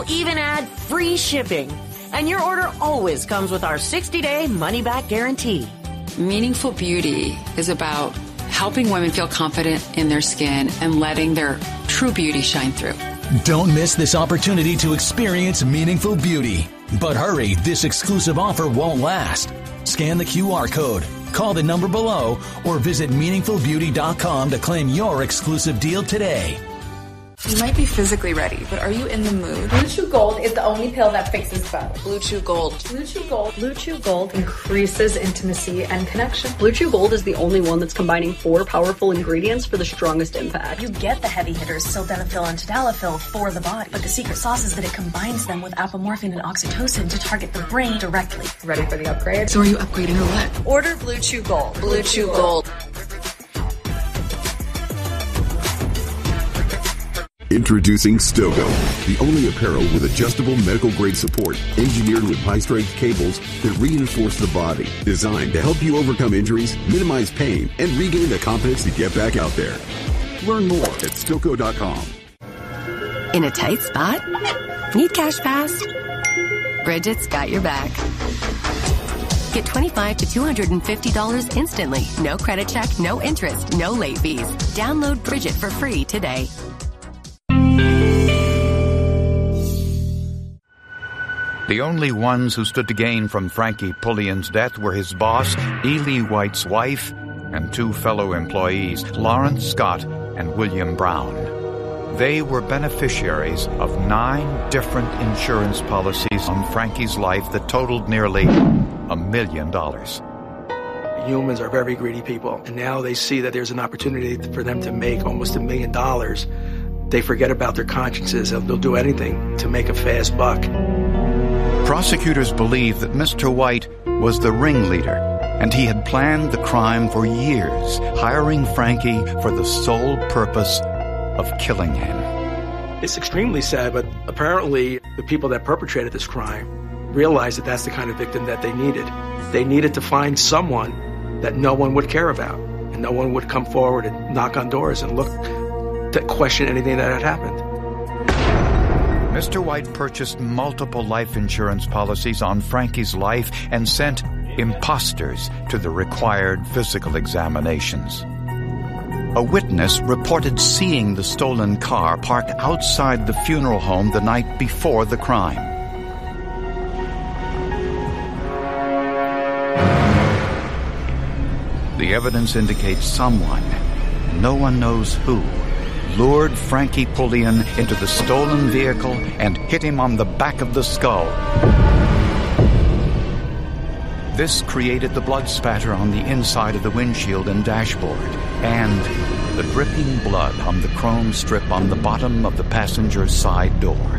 We'll even add free shipping. And your order always comes with our 60-day money-back guarantee. Meaningful Beauty is about helping women feel confident in their skin and letting their true beauty shine through. Don't miss this opportunity to experience Meaningful Beauty. But hurry, this exclusive offer won't last. Scan the QR code, call the number below, or visit meaningfulbeauty.com to claim your exclusive deal today. You might be physically ready, but are you in the mood? Blue Chew Gold is the only pill that fixes both. Blue Chew Gold. Blue Chew Gold. Blue Chew Gold increases intimacy and connection. Blue Chew Gold is the only one that's combining 4 powerful ingredients for the strongest impact. You get the heavy hitters, sildenafil and tadalafil, for the body. But the secret sauce is that it combines them with apomorphine and oxytocin to target the brain directly. Ready for the upgrade? So are you upgrading or what? Order Blue Chew Gold. Blue Chew Gold. Introducing Stogo, the only apparel with adjustable medical-grade support, engineered with high-strength cables that reinforce the body, designed to help you overcome injuries, minimize pain, and regain the confidence to get back out there. Learn more at Stoco.com. In a tight spot? Need cash fast? Bridget's got your back. Get $25 to $250 instantly. No credit check, no interest, no late fees. Download Bridget for free today. The only ones who stood to gain from Frankie Pullion's death were his boss, E. Lee White's wife, and 2 fellow employees, Lawrence Scott and William Brown. They were beneficiaries of 9 different insurance policies on Frankie's life that totaled nearly $1 million. Humans are very greedy people, and now they see that there's an opportunity for them to make almost $1 million. They forget about their consciences. They'll do anything to make a fast buck. Prosecutors believe that Mr. White was the ringleader, and he had planned the crime for years, hiring Frankie for the sole purpose of killing him. It's extremely sad, but apparently the people that perpetrated this crime realized that that's the kind of victim that they needed. They needed to find someone that no one would care about, and no one would come forward and knock on doors and look to question anything that had happened. Mr. White purchased multiple life insurance policies on Frankie's life and sent imposters to the required physical examinations. A witness reported seeing the stolen car parked outside the funeral home the night before the crime. The evidence indicates someone, no one knows who, lured Frankie Pullion into the stolen vehicle and hit him on the back of the skull. This created the blood spatter on the inside of the windshield and dashboard, and the dripping blood on the chrome strip on the bottom of the passenger's side door.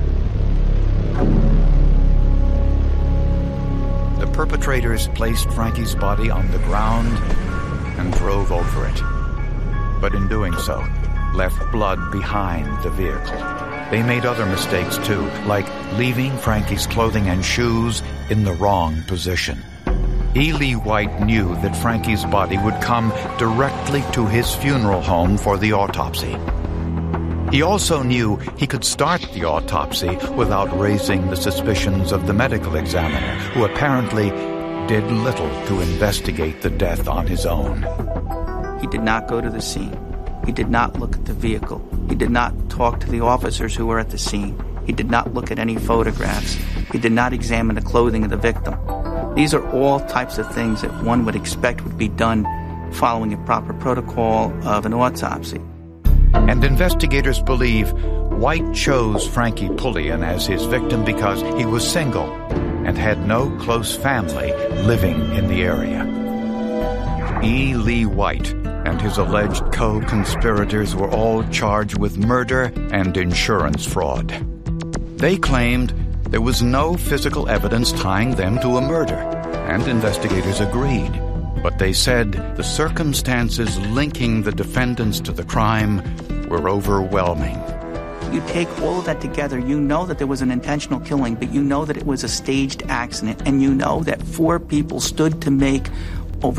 The perpetrators placed Frankie's body on the ground and drove over it. But in doing so, left blood behind the vehicle. They made other mistakes too, like leaving Frankie's clothing and shoes in the wrong position. E. Lee White knew that Frankie's body would come directly to his funeral home for the autopsy. He also knew he could start the autopsy without raising the suspicions of the medical examiner, who apparently did little to investigate the death on his own. He did not go to the scene. He did not look at the vehicle. He did not talk to the officers who were at the scene. He did not look at any photographs. He did not examine the clothing of the victim. These are all types of things that one would expect would be done following a proper protocol of an autopsy. And investigators believe White chose Frankie Pullion as his victim because he was single and had no close family living in the area. E. Lee White and his alleged co-conspirators were all charged with murder and insurance fraud. They claimed there was no physical evidence tying them to a murder, and investigators agreed. But they said the circumstances linking the defendants to the crime were overwhelming. You take all of that together, you know that there was an intentional killing, but you know that it was a staged accident, and you know that 4 people stood to make over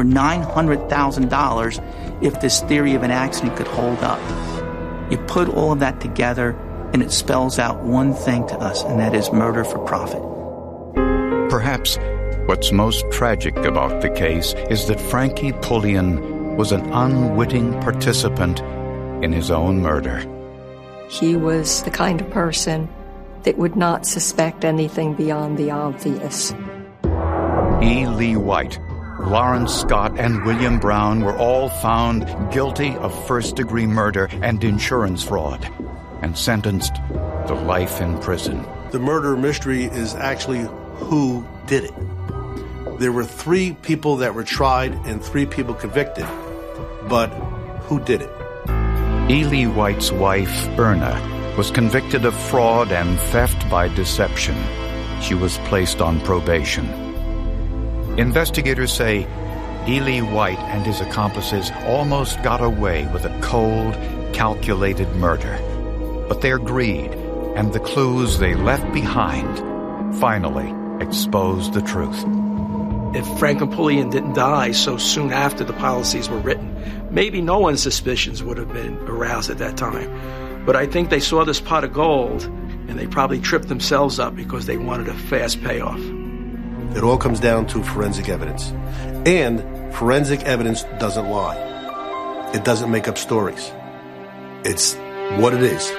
$900,000 if this theory of an accident could hold up. You put all of that together, and it spells out one thing to us, and that is murder for profit. Perhaps what's most tragic about the case is that Frankie Pullian was an unwitting participant in his own murder. He was the kind of person that would not suspect anything beyond the obvious. E. Lee White, Lawrence Scott, and William Brown were all found guilty of first-degree murder and insurance fraud and sentenced to life in prison. The murder mystery is actually who did it. There were 3 people that were tried and 3 people convicted, but who did it? E. Lee White's wife, Erna, was convicted of fraud and theft by deception. She was placed on probation. Investigators say E. Lee White and his accomplices almost got away with a cold, calculated murder. But their greed and the clues they left behind finally exposed the truth. If Franklin Pullian didn't die so soon after the policies were written, maybe no one's suspicions would have been aroused at that time. But I think they saw this pot of gold, and they probably tripped themselves up because they wanted a fast payoff. It all comes down to forensic evidence. And forensic evidence doesn't lie. It doesn't make up stories. It's what it is.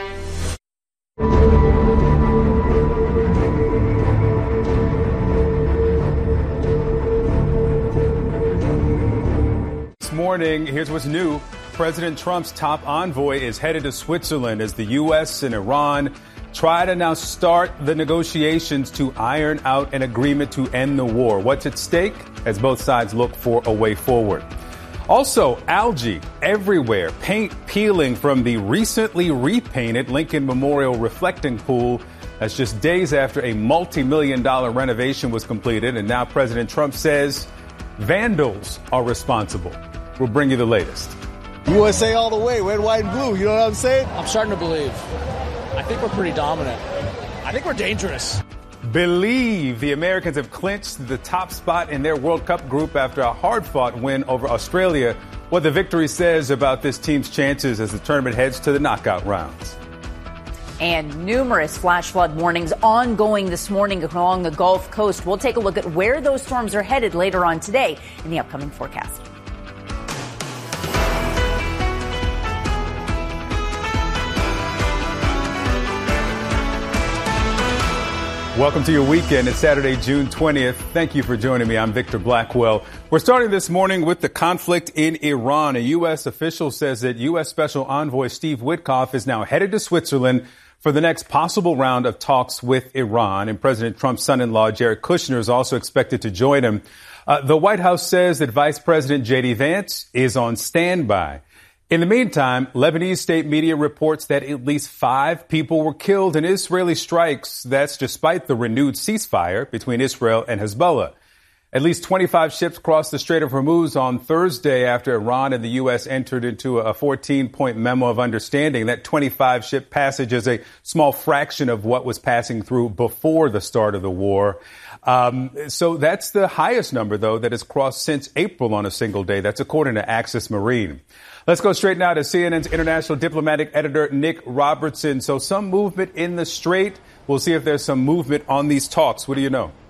This morning, here's what's new. President Trump's top envoy is headed to Switzerland as the U.S. and Iran try to now start the negotiations to iron out an agreement to end the war. What's at stake as both sides look for a way forward? Also, algae everywhere, paint peeling from the recently repainted Lincoln Memorial reflecting pool. That's just days after a multi-million-dollar renovation was completed, and now President Trump says vandals are responsible. We'll bring you the latest. USA all the way, red, white, and blue. You know what I'm saying? I'm starting to believe. I think we're pretty dominant. I think we're dangerous. Believe the Americans have clinched the top spot in their World Cup group after a hard-fought win over Australia. What the victory says about this team's chances as the tournament heads to the knockout rounds. And numerous flash flood warnings ongoing this morning along the Gulf Coast. We'll take a look at where those storms are headed later on today in the upcoming forecast. Welcome to your weekend. It's Saturday, June 20th. Thank you for joining me. I'm Victor Blackwell. We're starting this morning with the conflict in Iran. A U.S. official says that U.S. Special Envoy Steve Witkoff is now headed to Switzerland for the next possible round of talks with Iran. And President Trump's son-in-law, Jared Kushner, is also expected to join him. The White House says that Vice President J.D. Vance is on standby. In the meantime, Lebanese state media reports that at least 5 people were killed in Israeli strikes. That's despite the renewed ceasefire between Israel and Hezbollah. At least 25 ships crossed the Strait of Hormuz on Thursday after Iran and the U.S. entered into a 14-point memo of understanding. That 25-ship passage is a small fraction of what was passing through before the start of the war. So that's the highest number, though, that has crossed since April on a single day. That's according to Axis Marine. Let's go straight now to CNN's international diplomatic editor, Nick Robertson. So some movement in the Strait. We'll see if there's some movement on these talks. What do you know?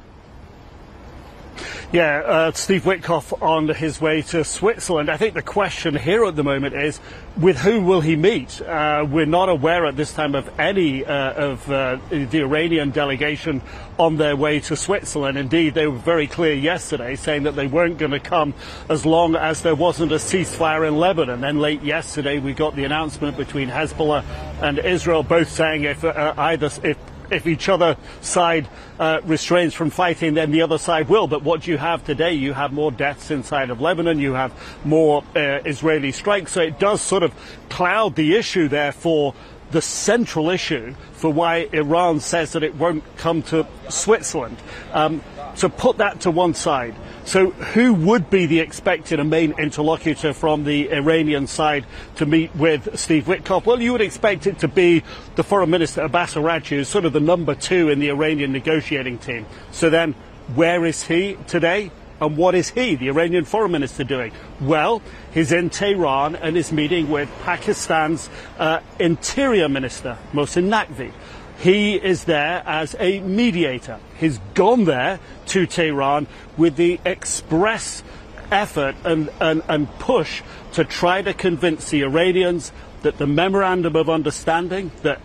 Yeah, Steve Witkoff on his way to Switzerland. I think the question here at the moment is, with whom will he meet? We're not aware at this time of any of the Iranian delegation on their way to Switzerland. Indeed, they were very clear yesterday, saying that they weren't going to come as long as there wasn't a ceasefire in Lebanon. Then late yesterday, we got the announcement between Hezbollah and Israel, both saying if each other side restrains from fighting, then the other side will. But what you have today, you have more deaths inside of Lebanon, you have more Israeli strikes. So it does sort of cloud the issue, therefore, the central issue for why Iran says that it won't come to Switzerland. So put that to one side. So who would be the expected and main interlocutor from the Iranian side to meet with Steve Witkoff? Well, you would expect it to be the Foreign Minister Abbas Araghchi, who's sort of the number 2 in the Iranian negotiating team. So then, where is he today? And what is he, the Iranian foreign minister, doing? Well, he's in Tehran and is meeting with Pakistan's interior minister, Mohsin Naqvi. He is there as a mediator. He's gone there to Tehran with the express effort and push to try to convince the Iranians that the memorandum of understanding that